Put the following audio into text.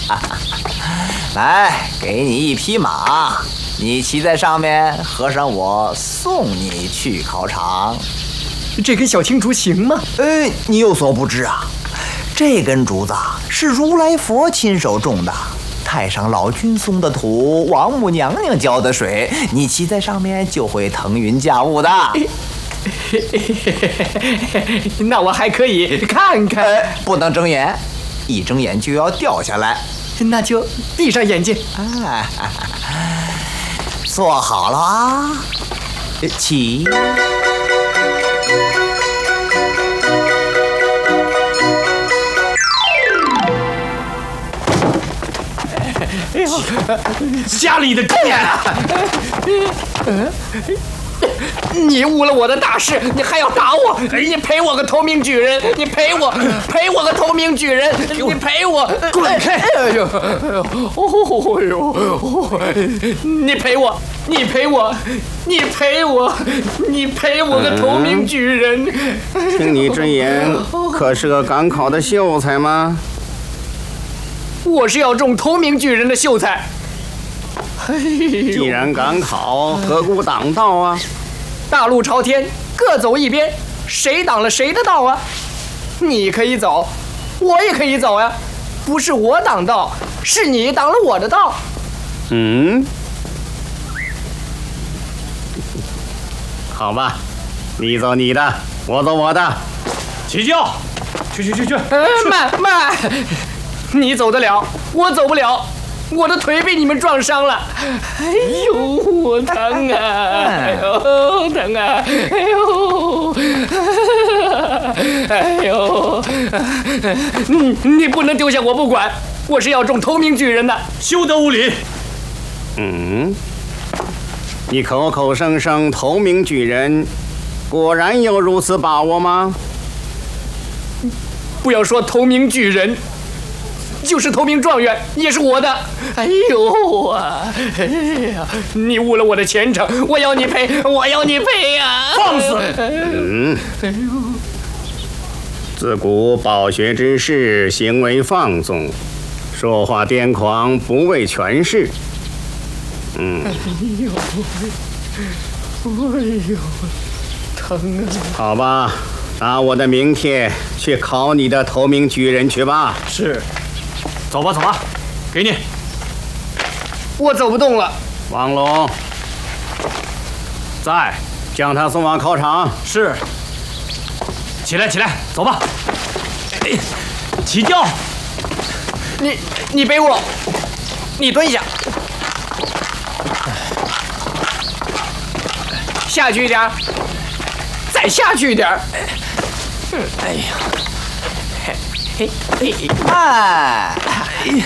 来，给你一匹马，你骑在上面，和尚我送你去考场。 这根小青竹行吗？ 你有所不知啊，这根竹子是如来佛亲手种的，太上老君送的土，王母娘娘浇的水，你骑在上面就会腾云驾雾的。 那我还可以看看。 不能睁眼，一睁眼就要掉下来。 那就闭上眼睛。 坐好了啊，起。 哎呦，家里的贱！你误了我的大事，你还要打我？你赔我个头名举人！你赔我个头名举人！你赔我！滚开！哎呦，哎呦，你赔我！你赔我！你赔我！你赔我个头名举人！ 听你之言，可是个赶考的秀才吗？ 我是要中头名举人的秀才。 既然赶考，何故挡道啊？ 大路朝天，各走一边，谁挡了谁的道啊？你可以走，我也可以走呀。不是我挡道，是你挡了我的道。 好吧，你走你的，我走我的。 起轿，去！ 慢，你走得了，我走不了。我的腿被你们撞伤了，哎呦，我疼啊！哎呦，疼啊！哎呦，你不能丢下我不管，我是要中头名举人的。 休得无礼！ 你口口声声头名举人，果然有如此把握吗？ 不要说头名举人，就是头名状元也是我的。哎呦啊！哎呀，你误了我的前程，我要你赔呀！ 放肆！ 哎呦！ 自古饱学之士行为放纵，说话癫狂，不为权势。 哎呦，疼啊！ 好吧，拿我的名帖去考你的头名举人去吧。 是，走吧，给你。 我走不动了。 王龙，在，将他送往考场。 是。起来，走吧。起轿。 你背我，你蹲下，下去一点，再下去一点。哎呀， 哎。